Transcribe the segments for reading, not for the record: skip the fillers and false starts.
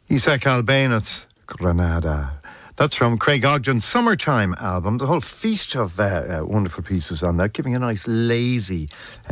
Isaac Albéniz, Granada. That's from Craig Ogden's Summertime album. The whole feast of wonderful pieces on that, giving a nice lazy,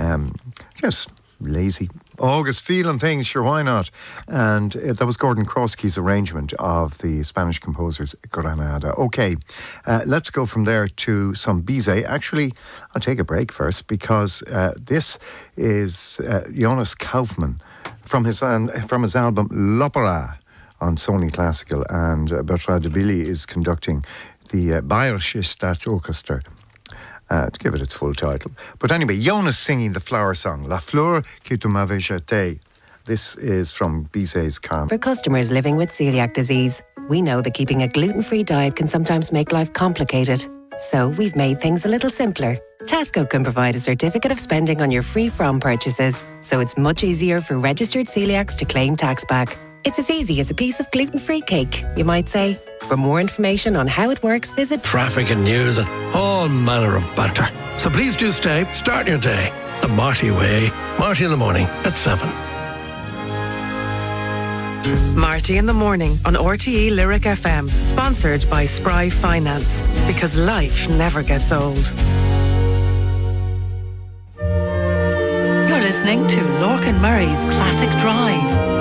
lazy August feel and things, sure, why not? And that was Gordon Krosky's arrangement of the Spanish composer's Granada. Okay, let's go from there to some Bizet. Actually, I'll take a break first because this is Jonas Kaufmann from his album L'Opera on Sony Classical, and Bertrand de Billy is conducting the Bayerische Staatsorchester to give it its full title. But anyway, Jonas singing the flower song, La Fleur que tu m'avais jetée. This is from Bizet's Carmen. For customers living with celiac disease, we know that keeping a gluten-free diet can sometimes make life complicated. So we've made things a little simpler. Tesco can provide a certificate of spending on your free-from purchases, so it's much easier for registered celiacs to claim tax back. It's as easy as a piece of gluten-free cake, you might say. For more information on how it works, visit traffic and news and all manner of banter. So please do stay, start your day the Marty way. Marty in the morning at 7. Marty in the morning on RTE Lyric FM, sponsored by Spry Finance, because life never gets old. You're listening to Lorcan Murray's Classic Drive